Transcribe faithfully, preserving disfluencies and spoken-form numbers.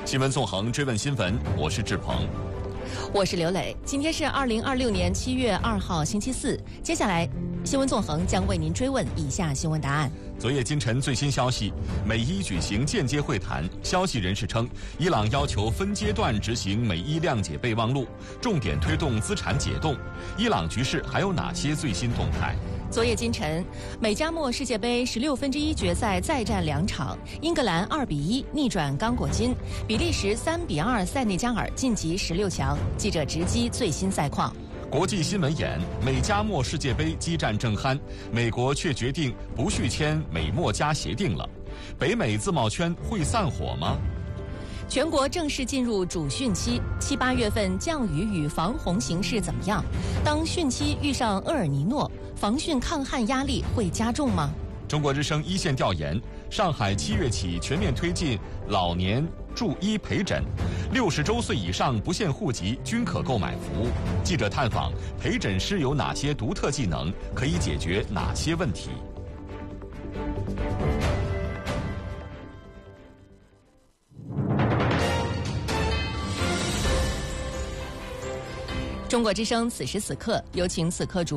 新闻纵横，追问新闻，我是志鹏， 我是刘磊。今天是二零二六年七月二号，星期四。接下来，新闻纵横将为您追问以下新闻答案。 昨夜今晨最新消息，美伊举行间接会谈。消息人士称，伊朗要求分阶段执行美伊谅解备忘录，重点推动资产解冻。伊朗局势还有哪些最新动态？ 昨夜今晨，美加墨世界杯十六分之一决赛再战两场，英格兰二比一逆转刚果金，比利时三比二塞内加尔晋级十六强。记者直击最新赛况。 国际新闻眼：美加墨世界杯激战正酣，美国却决定不续签美墨加协定了。北美自贸圈会散伙吗？ 全国正式进入主汛期，七八月份降雨与防洪形势怎么样？当汛期遇上厄尔尼诺，防汛抗旱压力会加重吗？ 中国之声一线调研：上海七月起全面推进老年助医陪诊，六十周岁以上不限户籍均可购买服务。记者探访陪诊师有哪些独特技能，可以解决哪些问题？ 中国之声此时此刻，有请此刻主